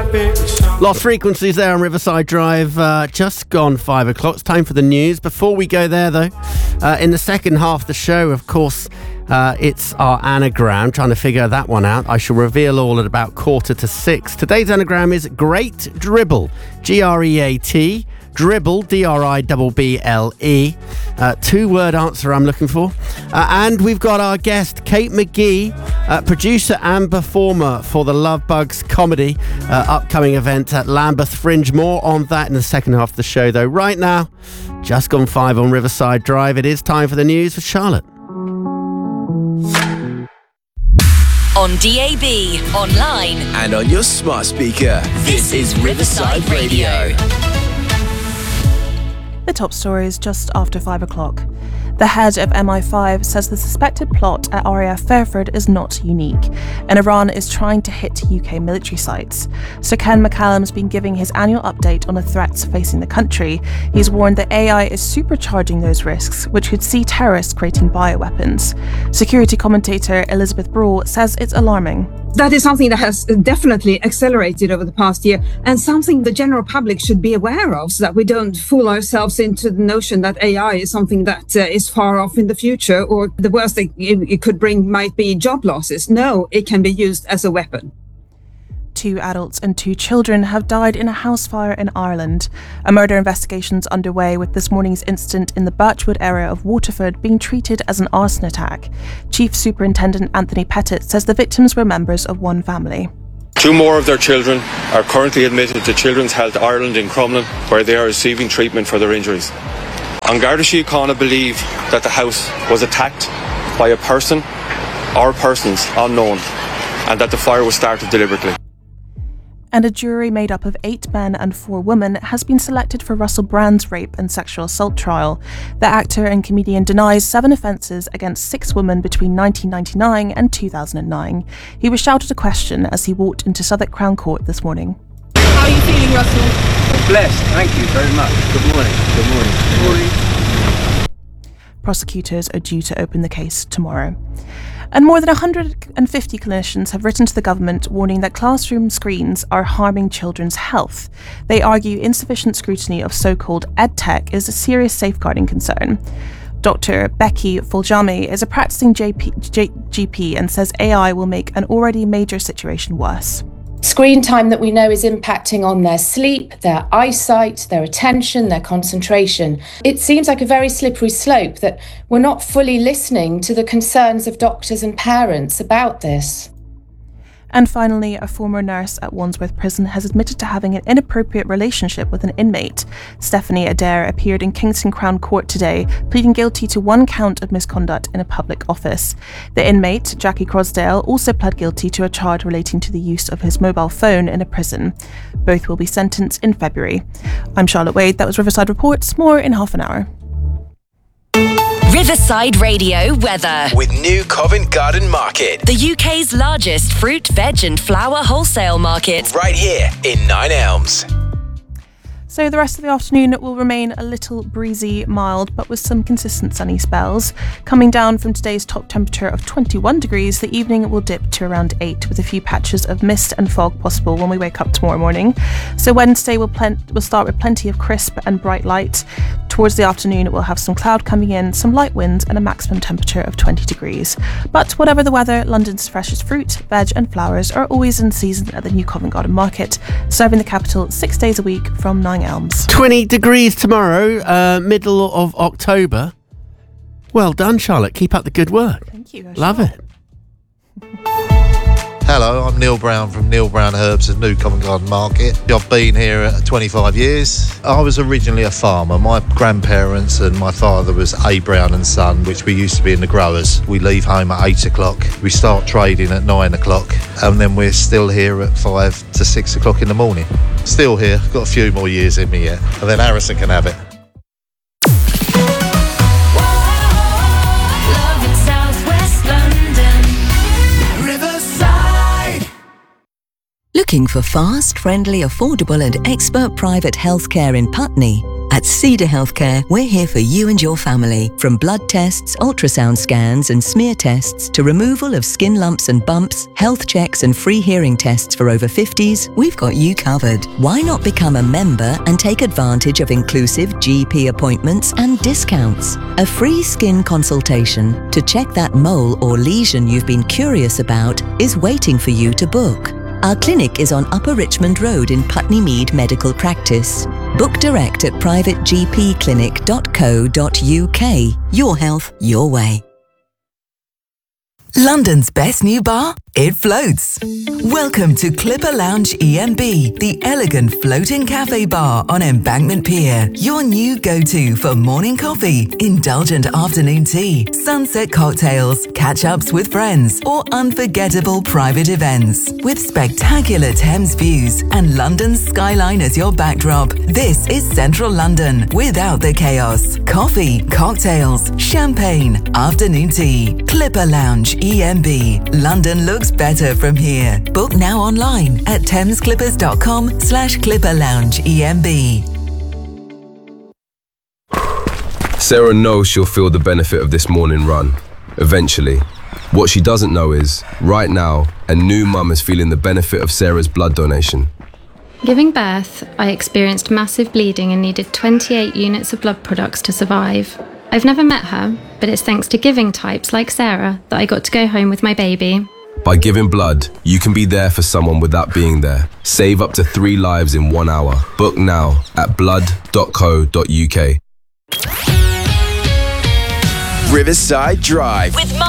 Lost Frequencies there on Riverside Drive, just gone 5 o'clock. It's time for the news. Before we go there, though, in the second half of the show, of course, it's our anagram, trying to figure that one out. I shall reveal all at about 5:45. Today's anagram is Great Dribble, Great Dribble, Dribble. Two-word answer I'm looking for. And we've got our guest, Kate McGee, producer and performer for the Love Bugs comedy upcoming event at Lambeth Fringe. More on that in the second half of the show, though. Right now, just gone 5 on Riverside Drive. It is time for the news with Charlotte. On DAB, online, and on your smart speaker. This is Riverside Radio. The top story is just after 5 o'clock. The head of MI5 says the suspected plot at RAF Fairford is not unique, and Iran is trying to hit UK military sites. Sir Ken McCallum's been giving his annual update on the threats facing the country. He's warned that AI is supercharging those risks, which could see terrorists creating bioweapons. Security commentator Elizabeth Brawl says it's alarming. That is something that has definitely accelerated over the past year, and something the general public should be aware of, so that we don't fool ourselves into the notion that AI is something that is far off in the future, or the worst thing it could bring might be job losses. No, it can be used as a weapon. 2 adults and 2 children have died in a house fire in Ireland. A murder investigation is underway, with this morning's incident in the Birchwood area of Waterford being treated as an arson attack. Chief Superintendent Anthony Pettit says the victims were members of one family. 2 more of their children are currently admitted to Children's Health Ireland in Crumlin, where they are receiving treatment for their injuries. An Garda Síochána believe that the house was attacked by a person or persons unknown, and that the fire was started deliberately. And a jury made up of 8 men and 4 women has been selected for Russell Brand's rape and sexual assault trial. The actor and comedian denies 7 offences against 6 women between 1999 and 2009. He was shouted a question as he walked into Southwark Crown Court this morning. How are you feeling, Russell? Blessed, thank you very much. Good morning. Good morning. Good morning. Prosecutors are due to open the case tomorrow. And more than 150 clinicians have written to the government warning that classroom screens are harming children's health. They argue insufficient scrutiny of so-called EdTech is a serious safeguarding concern. Dr. Becky Foljami is a practicing GP and says AI will make an already major situation worse. Screen time that we know is impacting on their sleep, their eyesight, their attention, their concentration. It seems like a very slippery slope that we're not fully listening to the concerns of doctors and parents about this. And finally, a former nurse at Wandsworth Prison has admitted to having an inappropriate relationship with an inmate. Stephanie Adair appeared in Kingston Crown Court today, pleading guilty to 1 count of misconduct in a public office. The inmate, Jackie Crosdale, also pled guilty to a charge relating to the use of his mobile phone in a prison. Both will be sentenced in February. I'm Charlotte Wade. That was Riverside Reports. More in half an hour. Riverside Radio weather. With New Covent Garden Market. The UK's largest fruit, veg and flower wholesale market. Right here in Nine Elms. So the rest of the afternoon will remain a little breezy, mild, but with some consistent sunny spells. Coming down from today's top temperature of 21 degrees, the evening will dip to around 8, with a few patches of mist and fog possible when we wake up tomorrow morning. So Wednesday will start with plenty of crisp and bright light. Towards the afternoon, it will have some cloud coming in, some light winds, and a maximum temperature of 20 degrees. But whatever the weather, London's freshest fruit, veg and flowers are always in season at the New Covent Garden Market, serving the capital 6 days a week from 9 Elms. 20 degrees tomorrow, middle of October. Well done, Charlotte. Keep up the good work. Thank you. Love it. Hello, I'm Neil Brown from Neil Brown Herbs at New Covent Garden Market. I've been here 25 years. I was originally a farmer. My grandparents and my father was A. Brown and Son, which we used to be in the growers. We leave home at 8 o'clock. We start trading at 9 o'clock, and then we're still here at 5 to 6 o'clock in the morning. Still here, got a few more years in me yet, and then Harrison can have it. Looking for fast, friendly, affordable and expert private healthcare in Putney? At Cedar Healthcare, we're here for you and your family. From blood tests, ultrasound scans and smear tests to removal of skin lumps and bumps, health checks and free hearing tests for over 50s, we've got you covered. Why not become a member and take advantage of inclusive GP appointments and discounts? A free skin consultation to check that mole or lesion you've been curious about is waiting for you to book. Our clinic is on Upper Richmond Road in Putney Mead Medical Practice. Book direct at privategpclinic.co.uk. Your health, your way. London's best new bar? It floats. Welcome to Clipper Lounge EMB, the elegant floating cafe bar on Embankment Pier. Your new go-to for morning coffee, indulgent afternoon tea, sunset cocktails, catch-ups with friends, or unforgettable private events. With spectacular Thames views and London's skyline as your backdrop, this is Central London without the chaos. Coffee, cocktails, champagne, afternoon tea. Clipper Lounge EMB. London looks better from here. Book now online at thamesclippers.com/clipperloungeemb. Sarah knows she'll feel the benefit of this morning run, eventually. What she doesn't know is, right now, a new mum is feeling the benefit of Sarah's blood donation. Giving birth, I experienced massive bleeding and needed 28 units of blood products to survive. I've never met her, but it's thanks to giving types like Sarah that I got to go home with my baby. By giving blood, you can be there for someone without being there. Save up to 3 lives in 1 hour. Book now at blood.co.uk. Riverside Drive with